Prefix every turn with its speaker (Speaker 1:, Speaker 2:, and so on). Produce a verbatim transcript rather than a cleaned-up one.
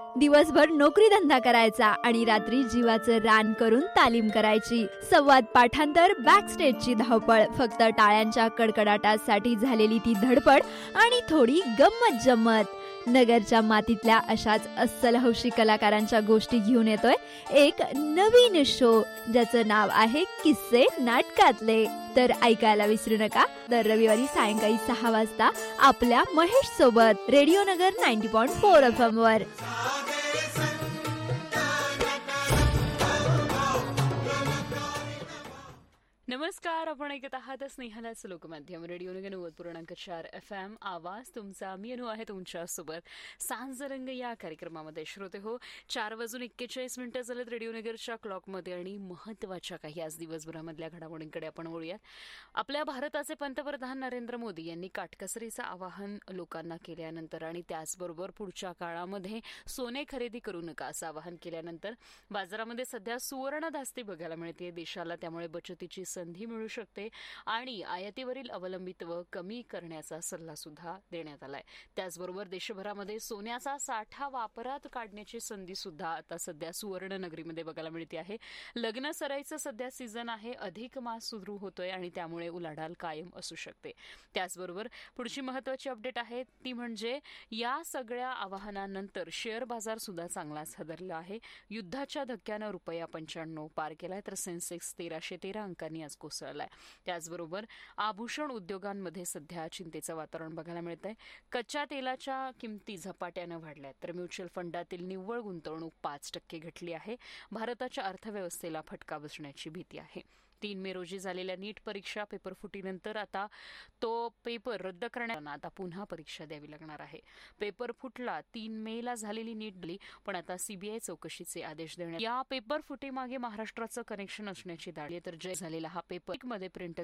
Speaker 1: दिवसभर नोकरी धंदा करायचा आणि रात्री जीवाचं रान करून तालीम करायची. संवाद पाठांतर, बॅक स्टेजची धावपळ, फक्त टाळ्यांच्या कडकडाटासाठी झालेली ती धडपड आणि थोडी गंमत जम्मत. नगरच्या मातीतल्या अशाच अस्सल हौशी कलाकारांच्या गोष्टी घेऊन येतोय एक नवीन शो, ज्याचं नाव आहे किस्से नाटकातले. तर ऐकायला विसरू नका दर रविवारी सायंकाळी सहा वाजता आपल्या महेश सोबत रेडिओ नगर ninety point four F M वर.
Speaker 2: नमस्कार, आपण ऐकत आहात स्नेहलाच लोकमाध्यम रेडिओ नगर नव्वद पूर्णांक चार एफ एम. आवाज तुमचा, मी अनु आहे तुमच्यासोबत सांजरंग या कार्यक्रमामध्ये. श्रोते हो, चार वाजून एक्केचाळीस मिनिटं झालेत रेडिओ नगरच्या क्लॉकमध्ये आणि महत्वाच्या काही आज दिवसभरामधल्या घडामोडींकडे आपण वळूयात. आपल्या भारताचे पंतप्रधान नरेंद्र मोदी यांनी काटकसरीचं आवाहन लोकांना केल्यानंतर आणि त्याचबरोबर पुढच्या काळामध्ये सोने खरेदी करू नका असं आवाहन केल्यानंतर बाजारामध्ये सध्या सुवर्णदास्ती बघायला मिळते. देशाला त्यामुळे बचतीची संधी मिळू शकते आणि आयातीवरील अवलंबित्व कमी करण्याचा सल्ला सुद्धा देण्यात आलाय. त्याचबरोबर देशभरामध्ये सोन्याचा साठा वापरात काढण्याची संधी सुद्धा आता सध्या सुवर्ण नगरीमध्ये बघायला मिळते आहे. लग्न सराईचं सध्या सीझन आहे, अधिक मास सुरू होतोय आणि त्यामुळे उलाढाल कायम असू शकते. त्याचबरोबर पुढची महत्वाची अपडेट आहे ती म्हणजे या सगळ्या आवाहनानंतर शेअर बाजार सुद्धा चांगलाच हादरला आहे. युद्धाच्या धक्क्यानं रुपया पंच्याण्णव पार केलाय तर सेन्सेक्स तेराशे तेरा अंकांनी कोसळलाय. त्याचबरोबर आभूषण उद्योगांमध्ये सध्या चिंतेचं वातावरण बघायला मिळत आहे. कच्च्या तेलाच्या किमती झपाट्यानं वाढल्यात तर म्युच्युअल फंडातील निव्वळ गुंतवणूक पाच टक्के घटली आहे. भारताच्या अर्थव्यवस्थेला फटका बसण्याची भीती आहे. तीन मे रोजी झालेल्या नीट परीक्षा पेपर फुटीनंतर आता तो पेपर रद्द करण्यात आता पुन्हा परीक्षा द्यावी लागणार आहे. पेपर फुटला, तीन मे ला झालेली नीट दिली, पण आता सीबीआय चौकशीचे आदेश देण्यात. या पेपर फुटीमागे महाराष्ट्राचं कनेक्शन असण्याची दाडी तर जय झालेला हा पेपर मध्ये प्रिंट